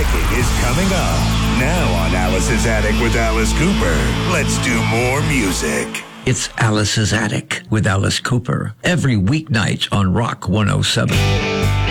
Picking is coming up. Now on Alice's Attic with Alice Cooper. Let's do more music. It's Alice's Attic with Alice Cooper. Every weeknight on Rock 107.